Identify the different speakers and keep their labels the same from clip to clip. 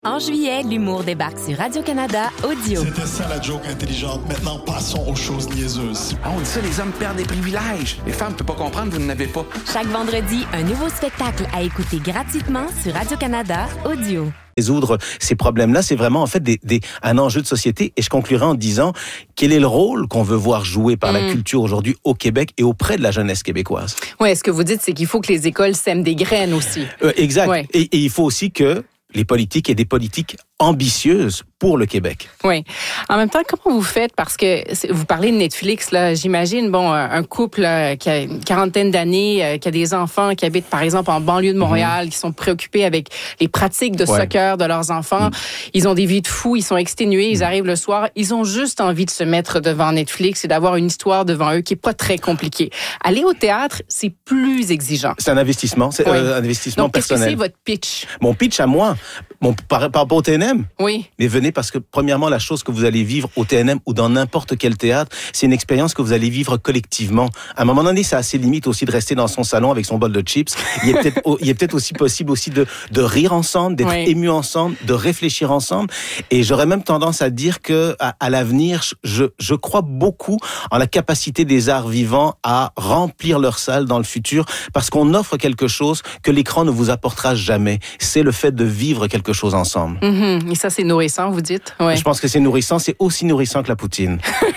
Speaker 1: En juillet, l'humour débarque sur Radio-Canada Audio.
Speaker 2: C'était ça la joke intelligente. Maintenant, passons aux choses niaiseuses.
Speaker 3: Ah, on dit ça, les hommes perdent des privilèges. Les femmes ne peuvent pas comprendre, vous n'en avez pas.
Speaker 1: Chaque vendredi, un nouveau spectacle à écouter gratuitement sur Radio-Canada Audio.
Speaker 4: Résoudre ces problèmes-là, c'est vraiment en fait un enjeu de société. Et je conclurai en disant quel est le rôle qu'on veut voir joué par la culture aujourd'hui au Québec et auprès de la jeunesse québécoise.
Speaker 5: Oui, ce que vous dites, c'est qu'il faut que les écoles sèment des graines aussi.
Speaker 4: Exact.
Speaker 5: Ouais.
Speaker 4: Et il faut aussi que les politiques aient des politiques ambitieuses pour le Québec.
Speaker 5: Oui. En même temps, comment vous faites? Parce que vous parlez de Netflix, là, j'imagine, un couple qui a une quarantaine d'années, qui a des enfants qui habitent, par exemple, en banlieue de Montréal, qui sont préoccupés avec les pratiques de soccer de leurs enfants. Ils ont des vies de fous, ils sont exténués, ils arrivent le soir, ils ont juste envie de se mettre devant Netflix et d'avoir une histoire devant eux qui est pas très compliquée. Aller au théâtre, c'est plus exigeant.
Speaker 4: C'est un investissement, c'est un investissement
Speaker 5: Donc,
Speaker 4: personnel.
Speaker 5: qu'est-ce que c'est votre pitch?
Speaker 4: Mon pitch à moi, par rapport au TNM,
Speaker 5: oui.
Speaker 4: Mais venez parce que, premièrement, la chose que vous allez vivre au TNM ou dans n'importe quel théâtre, c'est une expérience que vous allez vivre collectivement. À un moment donné, ça a ses limites aussi de rester dans son salon avec son bol de chips. Il est peut-être aussi possible aussi de rire ensemble, d'être ému ensemble, de réfléchir ensemble. Et j'aurais même tendance à dire que, à l'avenir, je crois beaucoup en la capacité des arts vivants à remplir leur salle dans le futur parce qu'on offre quelque chose que l'écran ne vous apportera jamais. C'est le fait de vivre quelque chose ensemble.
Speaker 5: Et ça, c'est nourrissant, vous dites? Ouais.
Speaker 4: Je pense que c'est nourrissant. C'est aussi nourrissant que la poutine.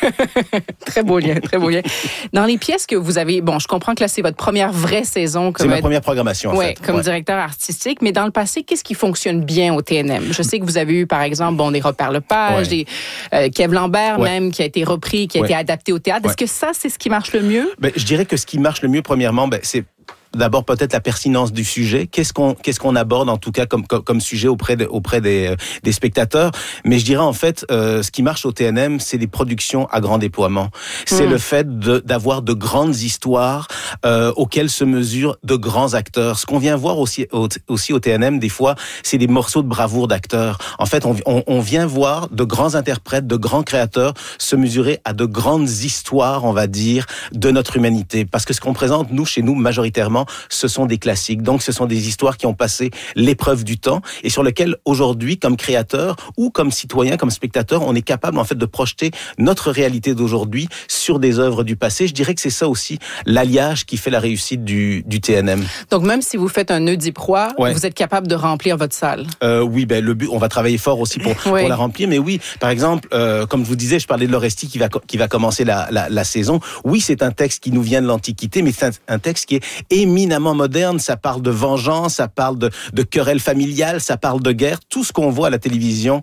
Speaker 5: Très beau lien, très beau lien. Dans les pièces que vous avez... Bon, je comprends que là, c'est votre première vraie saison.
Speaker 4: C'est ma première programmation, en fait.
Speaker 5: Comme directeur artistique. Mais dans le passé, qu'est-ce qui fonctionne bien au TNM? Je sais que vous avez eu, par exemple, des Robert Lepage, des Kev Lambert même, qui a été repris, qui a été adapté au théâtre. Est-ce que ça, c'est ce qui marche le mieux? Je dirais que ce qui marche le mieux, premièrement, c'est... D'abord, peut-être la pertinence du sujet. Qu'est-ce qu'on aborde, en tout cas, comme sujet auprès des spectateurs. Mais je dirais, en fait, ce qui marche au TNM, c'est des productions à grand déploiement. C'est le fait d'avoir de grandes histoires, auxquelles se mesurent de grands acteurs. Ce qu'on vient voir aussi au TNM, des fois, c'est des morceaux de bravoure d'acteurs. En fait, on vient voir de grands interprètes, de grands créateurs se mesurer à de grandes histoires, on va dire, de notre humanité. Parce que ce qu'on présente, chez nous, majoritairement, ce sont des classiques. Donc, ce sont des histoires qui ont passé l'épreuve du temps et sur lesquelles, aujourd'hui, comme créateur ou comme citoyen, comme spectateur, on est capable, en fait, de projeter notre réalité d'aujourd'hui sur des œuvres du passé. Je dirais que c'est ça aussi, l'alliage qui fait la réussite du TNM. Donc, même si vous faites un Oedipe-Roi, vous êtes capable de remplir votre salle.
Speaker 4: Oui, le but, on va travailler fort aussi pour la remplir. Mais oui, par exemple, comme je vous disais, je parlais de l'Orestie qui va commencer la saison. Oui, c'est un texte qui nous vient de l'Antiquité, mais c'est un texte qui est éminemment moderne. Ça parle de vengeance, ça parle de querelles familiales, ça parle de guerre. Tout ce qu'on voit à la télévision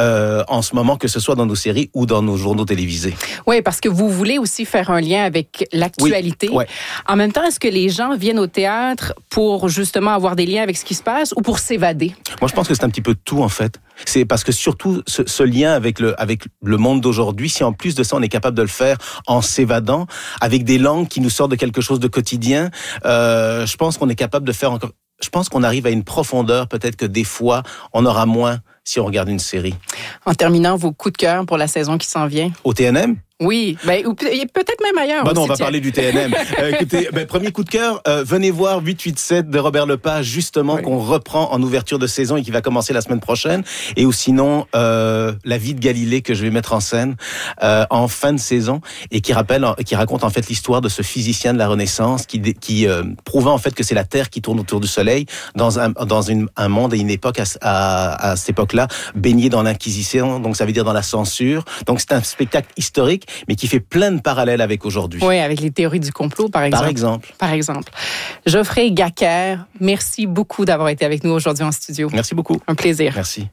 Speaker 4: en ce moment, que ce soit dans nos séries ou dans nos journaux télévisés. Oui,
Speaker 5: parce que vous voulez aussi faire un lien avec l'actualité.
Speaker 4: Oui.
Speaker 5: En même temps, est-ce que les gens viennent au théâtre pour justement avoir des liens avec ce qui se passe ou pour s'évader?
Speaker 4: Moi, je pense que c'est un petit peu de tout, en fait. C'est parce que surtout ce lien avec le monde d'aujourd'hui, si en plus de ça on est capable de le faire en s'évadant, avec des langues qui nous sortent de quelque chose de quotidien, je pense qu'on est capable de faire encore. Je pense qu'on arrive à une profondeur peut-être que des fois on aura moins si on regarde une série.
Speaker 5: En terminant, vos coups de cœur pour la saison qui s'en vient?
Speaker 4: Au TNM?
Speaker 5: Oui, peut-être même ailleurs.
Speaker 4: Non, on va parler du TNM. Écoutez, premier coup de cœur, venez voir 887 de Robert Lepage, justement, qu'on reprend en ouverture de saison et qui va commencer la semaine prochaine. Et ou sinon, La vie de Galilée que je vais mettre en scène en fin de saison et qui raconte en fait l'histoire de ce physicien de la Renaissance qui prouvait en fait que c'est la Terre qui tourne autour du Soleil dans un monde et une époque à cette époque-là baigné dans l'Inquisition, donc ça veut dire dans la censure. Donc c'est un spectacle historique mais qui fait plein de parallèles avec aujourd'hui.
Speaker 5: Oui, avec les théories du complot, par exemple. Par exemple. Geoffrey Gacquer, merci beaucoup d'avoir été avec nous aujourd'hui en studio.
Speaker 4: Merci beaucoup.
Speaker 5: Un plaisir.
Speaker 4: Merci.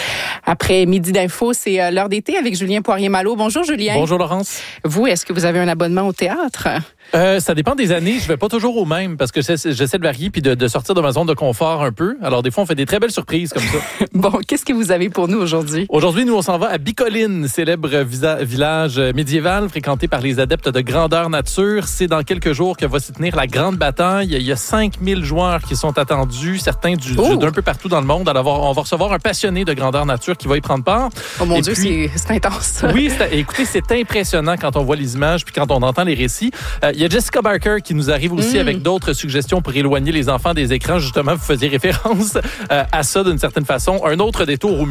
Speaker 5: Après Midi d'Info, c'est l'heure d'été avec Julien Poirier-Malo. Bonjour Julien.
Speaker 6: Bonjour Laurence.
Speaker 5: Vous, est-ce que vous avez un abonnement au théâtre?
Speaker 6: Ça dépend des années. Je vais pas toujours au même parce que j'essaie de varier puis de sortir de ma zone de confort un peu. Alors des fois, on fait des très belles surprises comme ça.
Speaker 5: Bon, qu'est-ce que vous avez pour nous aujourd'hui?
Speaker 6: Aujourd'hui, nous, on s'en va à Bicoline, célèbre village médiéval fréquenté par les adeptes de grandeur nature. C'est dans quelques jours que va s'y tenir la grande bataille. Il y a 5000 joueurs qui sont attendus, certains d'un peu partout dans le monde. Alors, on va recevoir un passionné de grandeur nature qui va y prendre part.
Speaker 5: Oh mon Dieu, c'est intense.
Speaker 6: Oui, écoutez, c'est impressionnant quand on voit les images puis quand on entend les récits. Il y a Jessica Barker qui nous arrive aussi avec d'autres suggestions pour éloigner les enfants des écrans. Justement, vous faisiez référence à ça d'une certaine façon. Un autre détour au